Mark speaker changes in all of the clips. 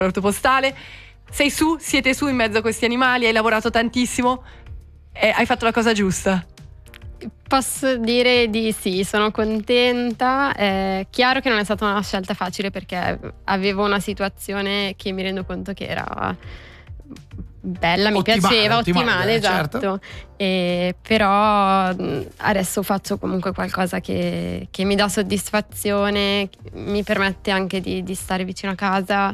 Speaker 1: postale. Siete su in mezzo a questi animali, hai lavorato tantissimo, hai fatto la cosa giusta.
Speaker 2: Posso dire di sì, sono contenta. È chiaro che non è stata una scelta facile perché avevo una situazione che mi rendo conto che era bella, mi piaceva, ottimale, esatto. Certo. Però adesso faccio comunque qualcosa che mi dà soddisfazione, mi permette anche di stare vicino a casa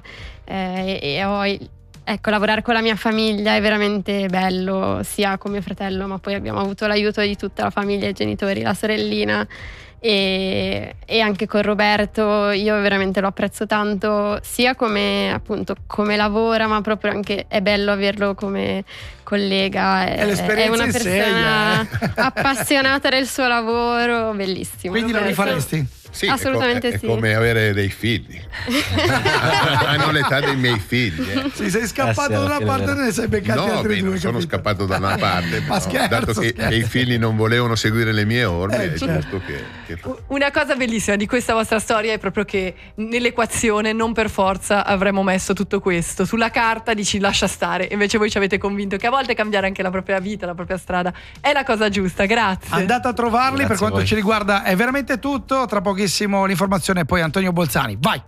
Speaker 2: ecco, lavorare con la mia famiglia è veramente bello, sia con mio fratello, ma poi abbiamo avuto l'aiuto di tutta la famiglia, i genitori, la sorellina e anche con Roberto. Io veramente lo apprezzo tanto, sia come appunto come lavora, ma proprio anche è bello averlo come collega. È una persona appassionata del suo lavoro, bellissimo.
Speaker 3: Quindi lo rifaresti?
Speaker 4: Sì,
Speaker 2: assolutamente
Speaker 4: è
Speaker 2: sì.
Speaker 4: come avere dei figli. Hanno l'età dei miei figli.
Speaker 3: Sì, sei scappato da una parte e ne sei beccati altri due.
Speaker 4: Non sono scappato da una parte,
Speaker 3: ma scherzo,
Speaker 4: dato che i figli non volevano seguire le mie orme, è giusto che...
Speaker 1: Una cosa bellissima di questa vostra storia è proprio che nell'equazione non per forza avremmo messo tutto questo. Sulla carta dici lascia stare, invece voi ci avete convinto che a volte cambiare anche la propria vita, la propria strada è la cosa giusta. Grazie.
Speaker 3: Andate a trovarli.
Speaker 5: Grazie.
Speaker 3: Per quanto ci riguarda è veramente tutto. Tra pochissimo l'informazione e poi Antonio Bolzani. Vai!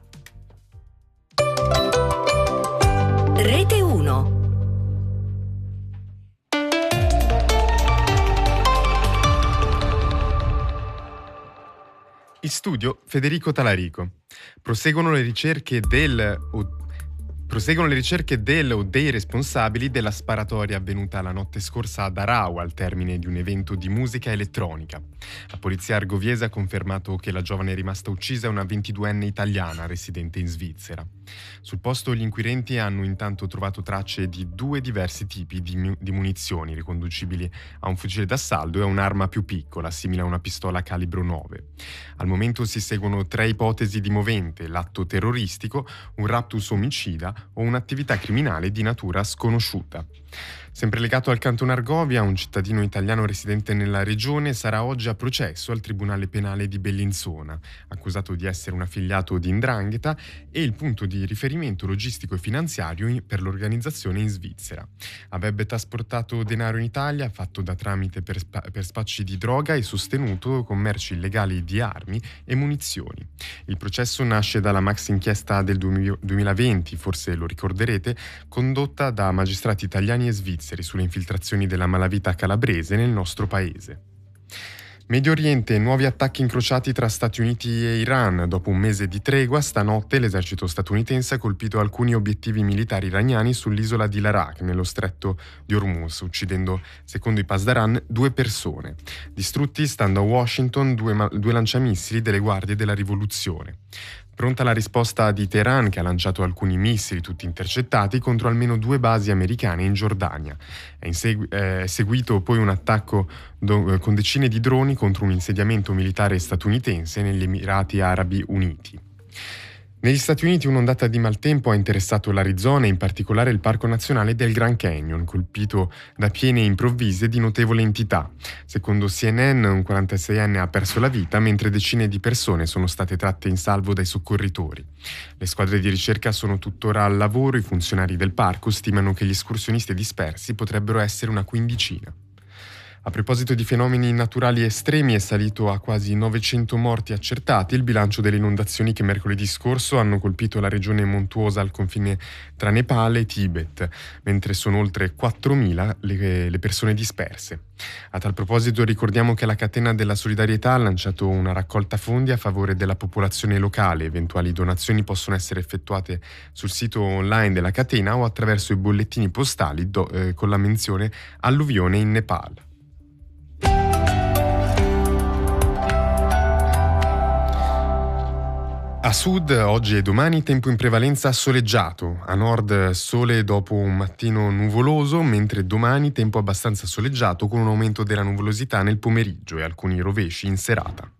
Speaker 6: Rete 1.
Speaker 7: In studio Federico Talarico. Proseguono le ricerche del o dei responsabili della sparatoria avvenuta la notte scorsa ad Arau al termine di un evento di musica elettronica. La polizia argoviese ha confermato che la giovane rimasta uccisa è una 22enne italiana residente in Svizzera. Sul posto gli inquirenti hanno intanto trovato tracce di 2 diversi tipi di munizioni riconducibili a un fucile d'assalto e a un'arma più piccola, simile a una pistola calibro 9. Al momento si seguono 3 ipotesi di movente: l'atto terroristico, un raptus omicida o un'attività criminale di natura sconosciuta. Sempre legato al Canton Argovia, un cittadino italiano residente nella regione sarà oggi a processo al Tribunale Penale di Bellinzona, accusato di essere un affiliato di 'Ndrangheta e il punto di riferimento logistico e finanziario per l'organizzazione in Svizzera. Avrebbe trasportato denaro in Italia, fatto da tramite per spacci di droga e sostenuto commerci illegali di armi e munizioni. Il processo nasce dalla maxi inchiesta del 2020, forse lo ricorderete, condotta da magistrati italiani e svizzeri sulle infiltrazioni della malavita calabrese nel nostro paese. Medio Oriente, nuovi attacchi incrociati tra Stati Uniti e Iran. Dopo un mese di tregua, stanotte l'esercito statunitense ha colpito alcuni obiettivi militari iraniani sull'isola di Larak, nello stretto di Hormuz, uccidendo, secondo i Pasdaran, 2 persone. Distrutti, stando a Washington, 2 lanciamissili delle guardie della rivoluzione. Pronta la risposta di Teheran, che ha lanciato alcuni missili tutti intercettati contro almeno 2 basi americane in Giordania. È seguito poi un attacco con decine di droni contro un insediamento militare statunitense negli Emirati Arabi Uniti. Negli Stati Uniti un'ondata di maltempo ha interessato l'Arizona e in particolare il Parco Nazionale del Grand Canyon, colpito da piene improvvise di notevole entità. Secondo CNN, un 46enne ha perso la vita, mentre decine di persone sono state tratte in salvo dai soccorritori. Le squadre di ricerca sono tuttora al lavoro, i funzionari del parco stimano che gli escursionisti dispersi potrebbero essere una quindicina. A proposito di fenomeni naturali estremi, è salito a quasi 900 morti accertati il bilancio delle inondazioni che mercoledì scorso hanno colpito la regione montuosa al confine tra Nepal e Tibet, mentre sono oltre 4.000 le persone disperse. A tal proposito ricordiamo che la Catena della Solidarietà ha lanciato una raccolta fondi a favore della popolazione locale. Eventuali donazioni possono essere effettuate sul sito online della catena o attraverso i bollettini postali con la menzione alluvione in Nepal. A sud, oggi e domani, tempo in prevalenza soleggiato. A nord, sole dopo un mattino nuvoloso, mentre domani tempo abbastanza soleggiato con un aumento della nuvolosità nel pomeriggio e alcuni rovesci in serata.